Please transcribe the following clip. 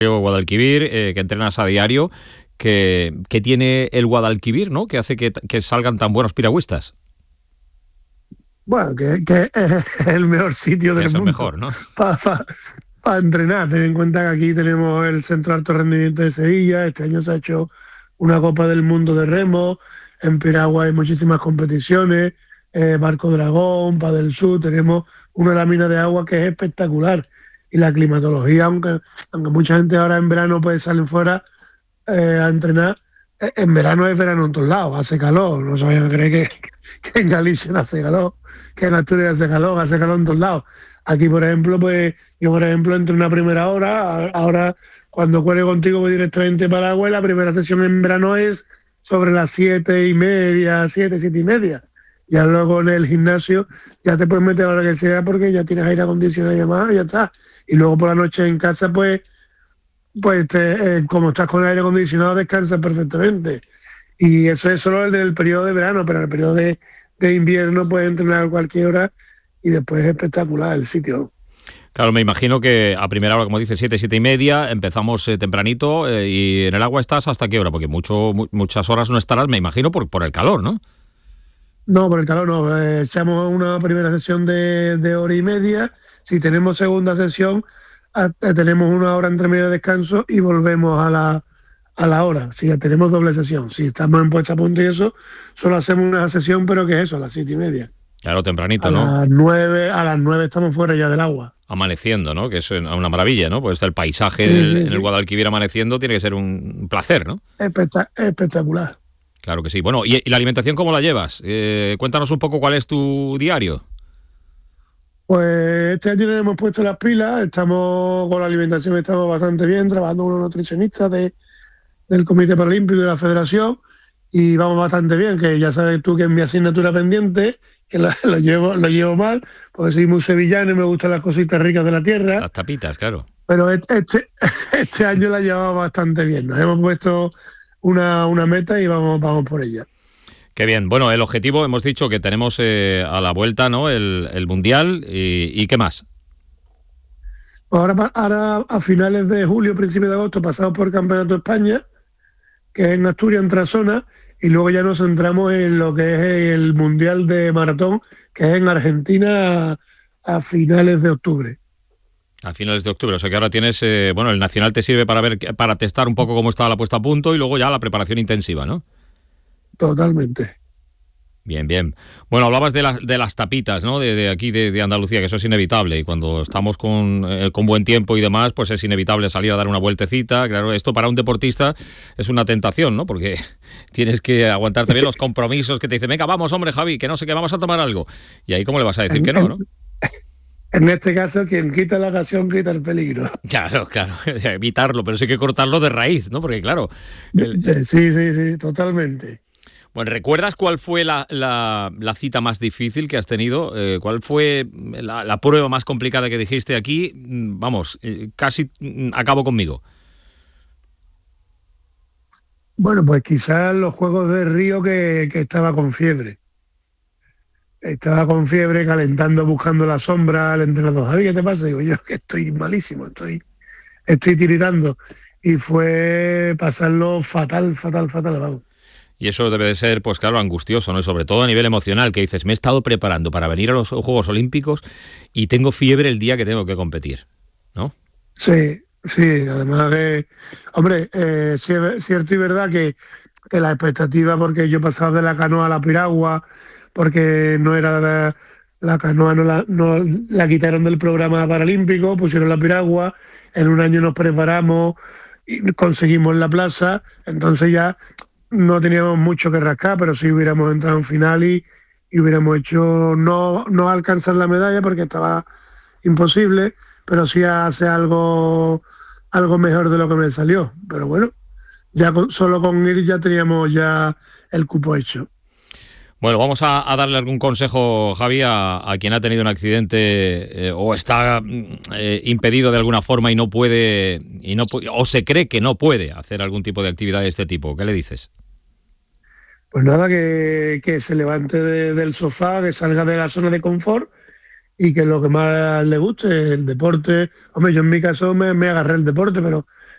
Guadalquivir, que entrenas a diario, que tiene el Guadalquivir, ¿no? Que hace que salgan tan buenos piragüistas. Bueno, que es el mejor sitio del Es el mundo mejor, ¿no? para entrenar. Ten en cuenta que aquí tenemos el Centro de Alto Rendimiento de Sevilla. Este año se ha hecho una Copa del Mundo de remo. En piragua hay muchísimas competiciones. Barco Dragón, Padel Sur. Tenemos una lámina de agua que es espectacular. Y la climatología, aunque mucha gente ahora en verano pues salen fuera a entrenar, en verano es verano en todos lados, hace calor, no se vayan a creer que en Galicia no hace calor, que en Asturias hace calor en todos lados. Aquí, por ejemplo, pues yo, por ejemplo, entreno una primera hora, ahora cuando cuelgue contigo voy directamente para el agua y la primera sesión en verano es sobre las 7:30, 7:30. Ya luego en el gimnasio ya te puedes meter a la hora que sea porque ya tienes aire acondicionado y demás, y ya está. Y luego por la noche en casa, pues como estás con aire acondicionado, descansas perfectamente. Y eso es solo el del periodo de verano, pero en el periodo de invierno puedes entrenar a cualquier hora y después es espectacular el sitio. Claro, me imagino que a primera hora, como dices, 7:30, empezamos tempranito, y en el agua estás ¿hasta qué hora? Porque muchas horas no estarás, me imagino, por el calor, ¿no? No, por el calor no. Echamos una primera sesión de hora y media. Si tenemos segunda sesión, tenemos una hora entre medio de descanso y volvemos a la hora. Si ya tenemos doble sesión. Si estamos en puesta a punto y eso, solo hacemos una sesión, pero que es eso, a las 7:30. Claro, tempranito, a ¿no? A las 9 estamos fuera ya del agua. Amaneciendo, ¿no? Que es una maravilla, ¿no? Pues el paisaje en el Guadalquivir amaneciendo tiene que ser un placer, ¿no? Espectacular. Claro que sí. Bueno, ¿y la alimentación cómo la llevas? Cuéntanos un poco cuál es tu diario. Pues este año nos hemos puesto las pilas, estamos con la alimentación, estamos bastante bien, trabajando con unos nutricionistas del Comité Paralímpico y de la Federación, y vamos bastante bien, que ya sabes tú que es mi asignatura pendiente, que lo llevo mal, porque soy muy sevillano y me gustan las cositas ricas de la tierra. Las tapitas, claro. Pero este año la llevamos bastante bien, nos hemos puesto una meta y vamos por ella. Qué bien. Bueno, el objetivo, hemos dicho que tenemos a la vuelta, ¿no? El Mundial y ¿qué más? Ahora a finales de julio, principios de agosto, pasamos por el Campeonato de España, que es en Asturias, en Trasona, y luego ya nos centramos en lo que es el Mundial de Maratón, que es en Argentina a finales de octubre. A finales de octubre, o sea que ahora tienes, el Nacional te sirve para testar un poco cómo está la puesta a punto y luego ya la preparación intensiva, ¿no? Totalmente. Bien, bien. Bueno, hablabas de las tapitas, ¿no? De aquí, de Andalucía, que eso es inevitable. Y cuando estamos con buen tiempo y demás, pues es inevitable salir a dar una vueltecita. Claro, esto para un deportista es una tentación, ¿no? Porque tienes que aguantar también los compromisos que te dicen, venga, vamos, hombre, Javi, que no sé qué, vamos a tomar algo. Y ahí, ¿cómo le vas a decir que no, no? En este caso, quien quita la ocasión quita el peligro. Claro, evitarlo, pero sí hay que cortarlo de raíz, ¿no? Porque claro... Sí, totalmente. Bueno, ¿recuerdas cuál fue la cita más difícil que has tenido? ¿Cuál fue la prueba más complicada que dijiste aquí? Vamos, casi acabo conmigo. Bueno, pues quizás los Juegos de Río que estaba con fiebre. Estaba con fiebre, calentando, buscando la sombra, el entrenador, Javi, ¿qué te pasa? Digo, yo que estoy malísimo, estoy tiritando. Y fue pasarlo fatal, vamos. Y eso debe de ser, pues claro, angustioso, ¿no? Y sobre todo a nivel emocional, que dices, me he estado preparando para venir a los Juegos Olímpicos y tengo fiebre el día que tengo que competir, ¿no? Sí, además que, hombre, sí es cierto y verdad que la expectativa, porque yo pasaba de la canoa a la piragua, porque no era la canoa, no la quitaron del programa paralímpico, pusieron la piragua, en un año nos preparamos y conseguimos la plaza, entonces ya no teníamos mucho que rascar, pero sí hubiéramos entrado en final y hubiéramos hecho, no alcanzar la medalla porque estaba imposible, pero sí hacer algo mejor de lo que me salió. Pero bueno, ya solo con ir ya teníamos ya el cupo hecho. Bueno, vamos a darle algún consejo, Javi, a quien ha tenido un accidente o está impedido de alguna forma y no puede, o se cree que no puede hacer algún tipo de actividad de este tipo. ¿Qué le dices? Pues nada, que se levante del sofá, que salga de la zona de confort y que lo que más le guste, el deporte. Hombre, yo en mi caso me agarré el deporte, pero